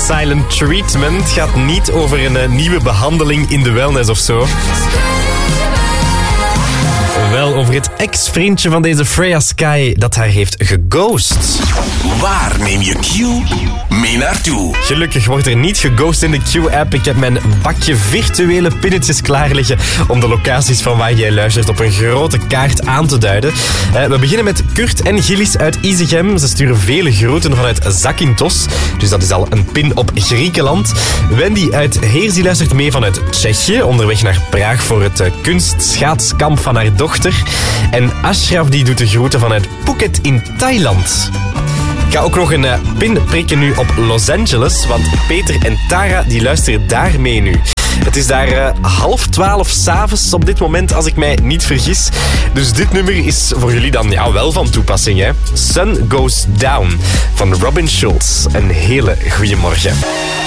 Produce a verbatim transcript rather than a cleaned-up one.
Silent Treatment. Het gaat niet over een uh, nieuwe behandeling in de wellness of zo. Wel over het ex-vriendje van deze Freya Sky dat haar heeft geghost. Waar neem je Q mee naartoe? Gelukkig wordt er niet geghost in de Q-app. Ik heb mijn bakje virtuele pinnetjes klaar liggen om de locaties van waar jij luistert op een grote kaart aan te duiden. Uh, we beginnen met Kurt en Gillis uit Izegem. Ze sturen vele groeten vanuit Zakynthos. Dus dat is al een pin op Griekenland. Wendy uit Heers die luistert mee vanuit Tsjechië. Onderweg naar Praag voor het uh, kunstschaatskamp van haar dochter. En Ashraf die doet de groeten vanuit Phuket in Thailand. Ik ga ook nog een uh, pin prikken nu op Los Angeles, want Peter en Tara die luisteren daar mee nu. Het is daar uh, half twaalf 's avonds op dit moment, als ik mij niet vergis. Dus dit nummer is voor jullie dan ja, wel van toepassing. Hè? Sun Goes Down van Robin Schulz. Een hele goede morgen.